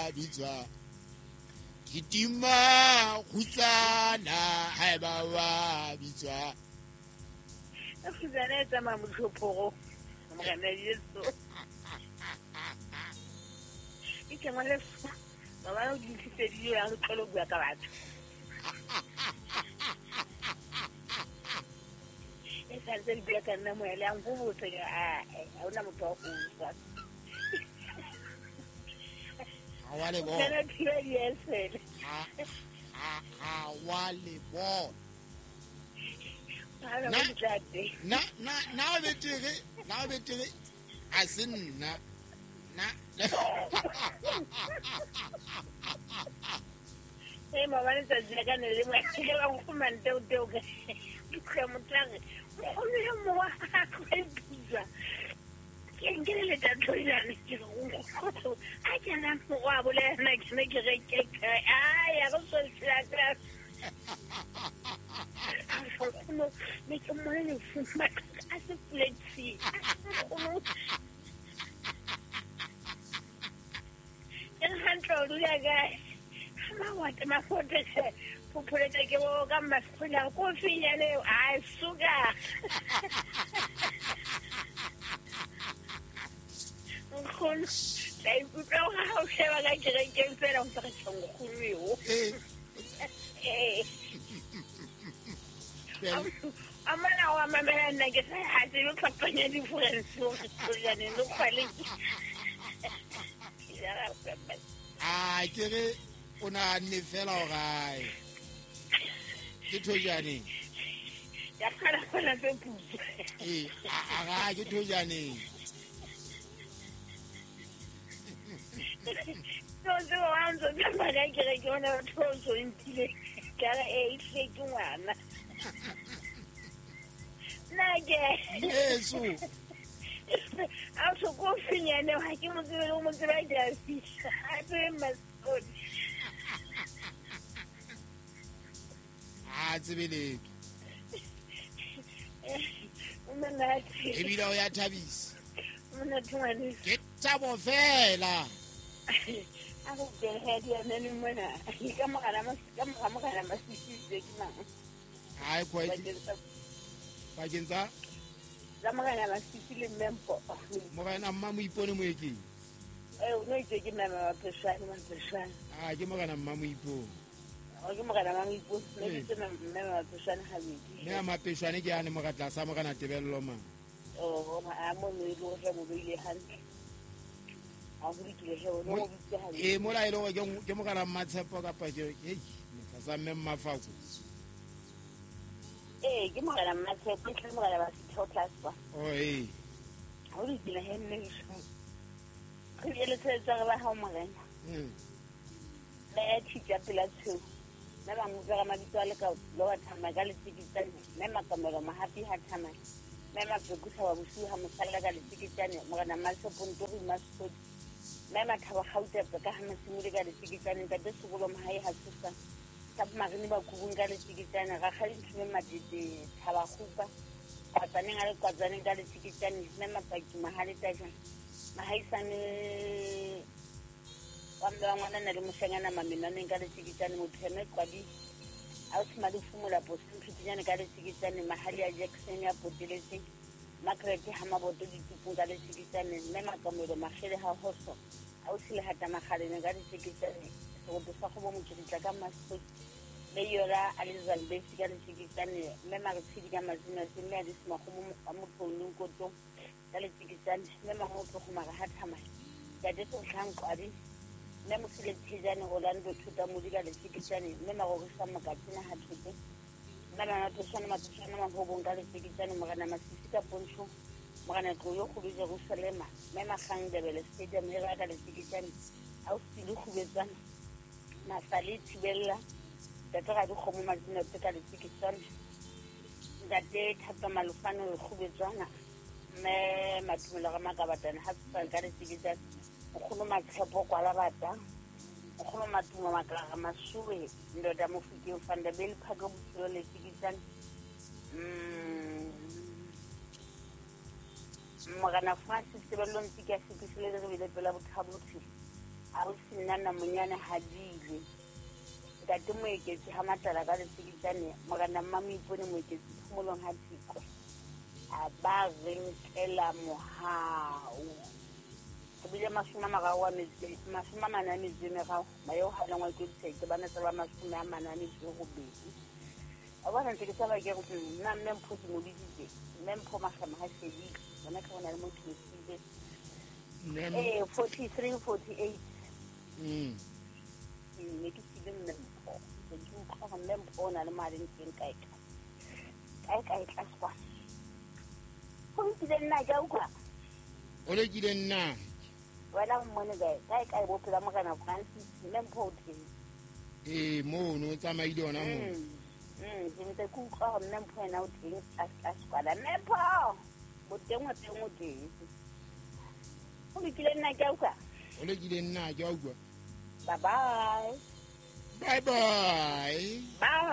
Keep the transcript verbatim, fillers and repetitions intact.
bitswa Kitima khutsana ha ba wa bitswa Khutsana tsa mamutlhophoro mogana Yesu Ike ngwa le ba ba di tlhitsedile ya go tlolo bua ka batho Esa tse di bua ka nna mo ele ang go botse a a una motho wa go utlwa Awale bo. Kana tira yesele. Ah, awale bo. Na na na na betere, na betere asin na na. Eh mama ni tsaje kana le mo ke ba go mante o teo ke. Ke mo tlang. Go le mo wa go ipitsa. Ngene le tatlo ila ni ke go a ke na mo wa bole na ke ne ke re ke ai ya go so tsaka no me ke mo le fuma a se flexi en hanto dula ga ma wa te ma fote se popoleta ke bo ga masipula ko finya le ai suga Con dai però how shall I get against it on the chongo eh I'm now I'm a man I guess I had to look up any difference so and look quality Ah ke ona ne fela o gae ke thojane ya fela fela se puso eh a ga ke thojane No, so I'm so glad I get going to throw so into the cara e fake one. Nage. Yesu. I'm so coughing and I came to the room to write their speech. I feel my good. Ah, it's a bit. Woman, Maybe now you are tabis. Woman, twenty. Get tabo fela. I hope they had your many money. You come on, I must come on, I must see you. Ai quite. Pagenza. Zamagana masisile mempo. Mogana mamu ipone mo eke. Eh, no ite ke mama pesana ma pesana. Ah, ke mogana mamu ipo. O ke mogana mamu ipo. Ne ke mama pesana ha bidi. Ne ma pesane ke ane mogatla sa mogana tebello ma. Oh, ma amo no ile go mo ile hantle. A go ditile he o no go bitse ha. Eh, mola ile go ke mogana matshepo ka pa ke. Hey, ka sa memma fako. Eh, ke mogala matse ke tle mogala ba sitho class ba. Oh eh. Ha o ditile he nne so. Ke ile tsetsa ba ha mogana. Mm. Le tshitja pela tsho. Na ba mo tsara mabitso a le ka lo wa thama ka le tsikitsane. Me makamelo ma happy ha thama. Me ma go kusa wa busu ha mosalla ka le tsikitsane mogana matse pontori maso. Me ma thaba gauta ka ha masimule ka le tsikitsane ka tse segolo ma hae ha tsisa. Tap magni ba kubunga le tsikitsane ga ga ntse matete thaba khupa patsane ga le kwatsane ka le tsikitsane me mapaki mahale taja mahaisane wamba ngwana na le moshengana mamenane ka le tsikitsane motheme kwadi a tsima le fumula posin phitinyane ka le tsikitsane mahali ya Jackson ya poteletse Margaret ha maboto di tupunga le tsikitsane me makamelo magele ha hoso a o sile hata magale ne ka le tsikitsane go tsa go mo motšhitla ka maso le yora a le zalbesi ka le tsikitsane me ma re tshidi ka mazina se me a di sima go mo a motlong ko to ka le tsikitsane me ma go go mara ha thama ya de go tlhanko a di me mo sile tshijane go lando thuta mo di ka le tsikitsane me ma go sa makatsina ha thuto me ma to sana ma to sana ma go bonga le tsikitsane mo kana masisi ka pontsho mo kana go yo go le Jerusalem me ma gang de bele stadium le ka le tsikitsane a o sile go betsana masali tibella tata ga di khomo mazina tsa le tsikitsane da te thata malufano le khubetswana me matumela ga makabatana ha tsa ka le tsikitsane go no matshepo kwa la bata go no matuma makala masuwe ndo da mo fike fanda bel phago butlo le tsikitsane mm magana fasi se bello ntike se pisile le bele pela bothabotsi a ausi nna na monyane hadile ntate moeketsi ha matala ka letsikitsane morana mama ipone moeketsi phomolong ha tiko a ba renkela mohau ke bile masoma mararo a metsi masoma manane tsene ga mayo ha lengwa ke tsetse bana tsa ba masoma a manane tse go bedi a bona ntse ke tsaba ke go nna mme mphosi mo ditse mme mpho magama ha sedi bona ka bona le mo tsitsitse eh forty-three forty-eight mm ne ke tsile mme mpho ke utlwa mme mpho na le mari ntse kae kae kae tla swa go tsile nna ja ukwa o le kile nna wena mmone gae kae kae bo phela mo kana Francis mme mpho o teng eh mo no tsamaile ona mo mm ke ntse ku utlwa mme mpho ena o teng a a skwala mme mpho bo teng o teng o teng o le kile nna ja ukwa o le kile nna ja ukwa bye bye bye bye bye